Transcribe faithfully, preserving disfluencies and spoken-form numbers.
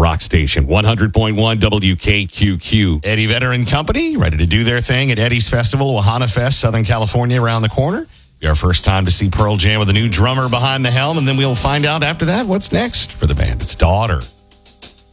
rock station, one hundred point one W K Q Q. Eddie Vedder and company, ready to do their thing at Eddie's Festival, Wahana Fest, Southern California, around the corner. Be our first time to see Pearl Jam with a new drummer behind the helm, and then we'll find out after that what's next for the band. It's Daughter.